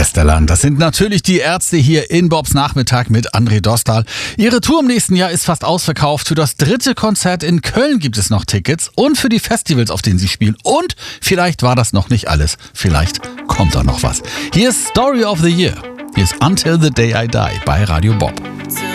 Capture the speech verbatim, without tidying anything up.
Westerland. Das sind natürlich die Ärzte hier in Bobs Nachmittag mit André Dostal. Ihre Tour im nächsten Jahr ist fast ausverkauft. Für das dritte Konzert in Köln gibt es noch Tickets und für die Festivals, auf denen sie spielen. Und vielleicht war das noch nicht alles. Vielleicht kommt da noch was. Hier ist Story of the Year. Hier ist Until the Day I Die bei Radio Bob.